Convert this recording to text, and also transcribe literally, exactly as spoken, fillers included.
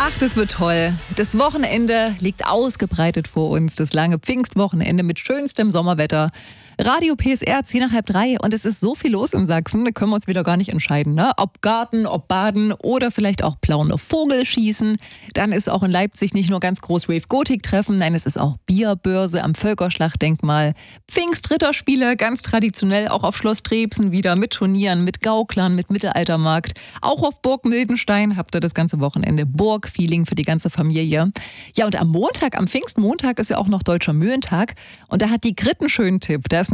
Ach, das wird toll. Das Wochenende liegt ausgebreitet vor uns. Das lange Pfingstwochenende mit schönstem Sommerwetter. Radio P S R, zehn nach halb drei. Und es ist so viel los in Sachsen, da können wir uns wieder gar nicht entscheiden. Ne? Ob Garten, ob Baden oder vielleicht auch blauen Vogelschießen. Dann ist auch in Leipzig nicht nur ganz groß Rave-Gotik-Treffen, nein, es ist auch Bierbörse am Völkerschlachtdenkmal. Pfingstritterspiele, ganz traditionell, auch auf Schloss Trebsen wieder mit Turnieren, mit Gauklern, mit Mittelaltermarkt. Auch auf Burg Mildenstein habt ihr das ganze Wochenende Burg-Feeling für die ganze Familie. Ja, und am Montag, am Pfingstmontag ist ja auch noch Deutscher Mühlentag. Und da hat die Grit einen schönen Tipp. Da